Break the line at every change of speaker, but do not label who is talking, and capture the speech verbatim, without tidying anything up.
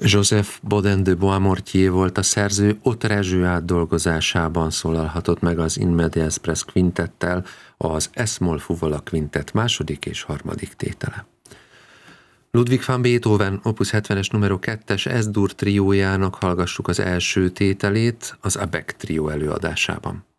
Joseph Bodin de Boismortier volt a szerző, Ott Rezső átdolgozásában szólalhatott meg az In Medias Res Quintettel, az Es-moll fuvola kvintett második és harmadik tétele. Ludwig van Beethoven opus hetvenes numero kettes Es-dur triójának hallgassuk az első tételét az Abek trió előadásában.